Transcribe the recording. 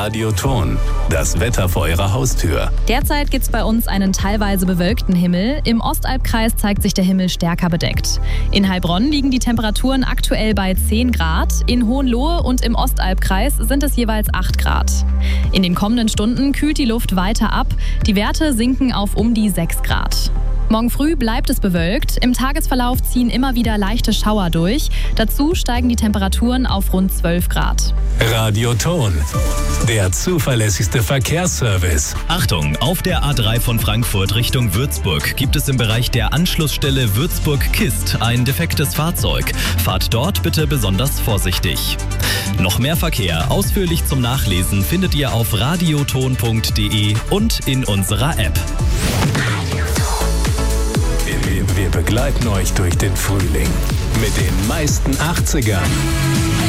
Radioton, das Wetter vor Ihrer Haustür. Derzeit gibt es bei uns einen teilweise bewölkten Himmel. Im Ostalbkreis zeigt sich der Himmel stärker bedeckt. In Heilbronn liegen die Temperaturen aktuell bei 10 Grad. In Hohenlohe und im Ostalbkreis sind es jeweils 8 Grad. In den kommenden Stunden kühlt die Luft weiter ab. Die Werte sinken auf um die 6 Grad. Morgen früh bleibt es bewölkt. Im Tagesverlauf ziehen immer wieder leichte Schauer durch. Dazu steigen die Temperaturen auf rund 12 Grad. Radioton, der zuverlässigste Verkehrsservice. Achtung, auf der A3 von Frankfurt Richtung Würzburg gibt es im Bereich der Anschlussstelle Würzburg-Kist ein defektes Fahrzeug. Fahrt dort bitte besonders vorsichtig. Noch mehr Verkehr ausführlich zum Nachlesen findet ihr auf radioton.de und in unserer App. Wir begleiten euch durch den Frühling mit den meisten 80ern.